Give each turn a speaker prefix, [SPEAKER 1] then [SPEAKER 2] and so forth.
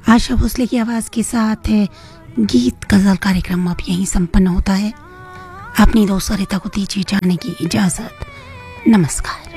[SPEAKER 1] आशा भोसले की आवाज़ के साथ है गीत गज़ल कार्यक्रम अब यहीं संपन्न होता है। अपनी दोस्त सरिता को दीजिए जाने की इजाज़त। नमस्कार।